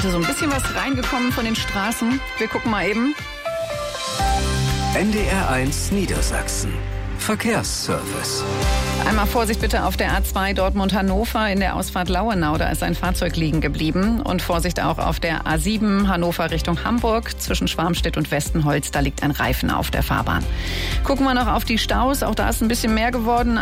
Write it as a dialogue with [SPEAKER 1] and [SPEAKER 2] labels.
[SPEAKER 1] So ein bisschen was reingekommen von den Straßen. Wir gucken mal eben.
[SPEAKER 2] NDR1 Niedersachsen. Verkehrsservice.
[SPEAKER 1] Einmal Vorsicht bitte auf der A2 Dortmund-Hannover in der Ausfahrt Lauenau. Da ist ein Fahrzeug liegen geblieben. Und Vorsicht auch auf der A7 Hannover Richtung Hamburg zwischen Schwarmstedt und Westenholz. Da liegt ein Reifen auf der Fahrbahn. Gucken wir noch auf die Staus. Auch da ist ein bisschen mehr geworden.